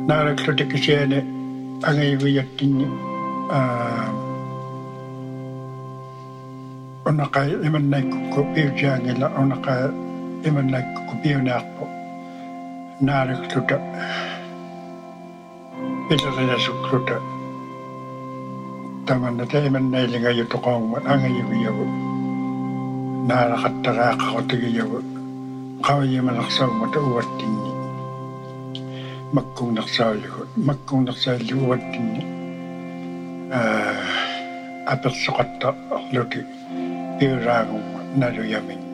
naraklutikisiane angayuyatinni onaqai imannaikku piujaangila onaqai imannaikku piunaaqpo narakluta pilarayasukluta tamannata imannailinga yutuqaungma angayuyavu naaraqattaraaqaqutigiyavu qawiyimalaqsaugmata uvattinni makkuunnersaaligu uvattinni apersoqatta arluti piuraagumma naluyamin